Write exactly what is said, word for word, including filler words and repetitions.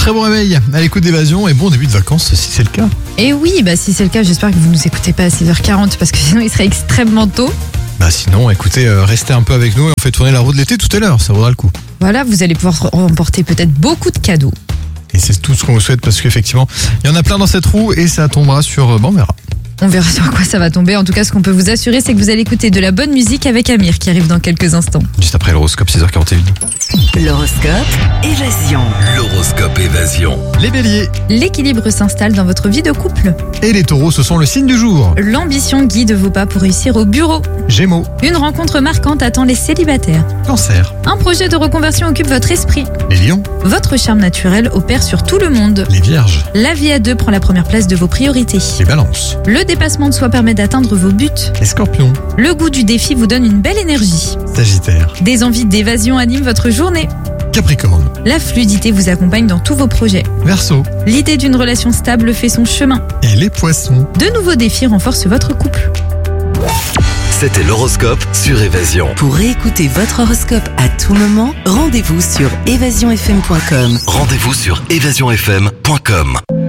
très bon réveil à l'écoute d'Évasion et bon début de vacances si c'est le cas. Et oui, bah si c'est le cas, j'espère que vous nous écoutez pas à six heures quarante parce que sinon il serait extrêmement tôt. Bah sinon, écoutez, euh, restez un peu avec nous et on fait tourner la roue de l'été tout à l'heure, ça vaudra le coup. Voilà, vous allez pouvoir remporter peut-être beaucoup de cadeaux. Et c'est tout ce qu'on vous souhaite parce qu'effectivement, il y en a plein dans cette roue et ça tombera sur... Bon, on verra. On verra sur quoi ça va tomber. En tout cas, ce qu'on peut vous assurer, c'est que vous allez écouter de la bonne musique avec Amir qui arrive dans quelques instants. Juste après l'horoscope, six heures quarante et une. L'horoscope Évasion. L'horoscope Évasion. Les béliers L'équilibre s'installe dans votre vie de couple. et les taureaux, ce sont le signe du jour. L'ambition guide vos pas pour réussir au bureau. Gémeaux, Une rencontre marquante attend les célibataires. cancer, Un projet de reconversion occupe votre esprit. les lions, Votre charme naturel opère sur tout le monde. les vierges, La vie à deux prend la première place de vos priorités. les balances, Le dépassement de soi permet d'atteindre vos buts. les scorpions, Le goût du défi vous donne une belle énergie. sagittaire, Des envies d'évasion animent votre journée. capricorne, La fluidité vous accompagne dans tous vos projets. verseau L'idée d'une relation stable fait son chemin. et les poissons. De nouveaux défis renforcent votre couple. C'était l'horoscope sur Évasion. Pour réécouter votre horoscope à tout moment, rendez-vous sur évasion f m point com. Rendez-vous sur évasion f m point com.